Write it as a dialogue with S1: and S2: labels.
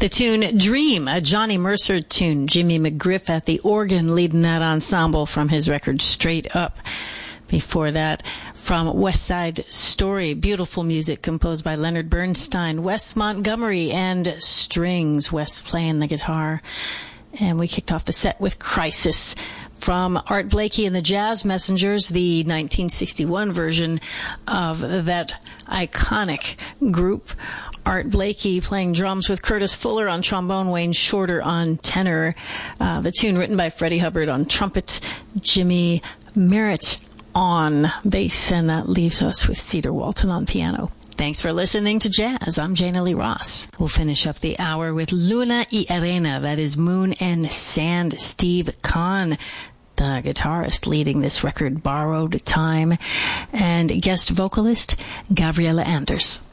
S1: The tune Dream, a Johnny Mercer tune. Jimmy McGriff at the organ leading that ensemble from his record Straight Up. Before that, from West Side Story, beautiful music composed by Leonard Bernstein, Wes Montgomery, and strings, Wes playing the guitar. And we kicked off the set with Crisis from Art Blakey and the Jazz Messengers, the 1961 version of that iconic group. Art Blakey playing drums with Curtis Fuller on trombone, Wayne Shorter on tenor. The tune written by Freddie Hubbard on trumpet, Jimmy Merritt on bass, and that leaves us with Cedar Walton on piano. Thanks for listening to Jazz. I'm Jana Lee Ross. We'll finish up the hour with Luna y Arena, that is Moon and Sand. Steve Kahn, the guitarist leading this record, Borrowed Time, and guest vocalist Gabriela Anders.